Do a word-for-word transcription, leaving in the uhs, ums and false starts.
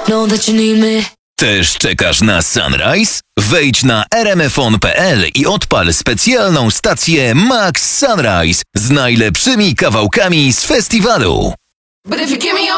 Know that you need me. Też czekasz na Sunrise? Wejdź na r m f on kropka p l i odpal specjalną stację Max Sunrise z najlepszymi kawałkami z festiwalu. But if you give me your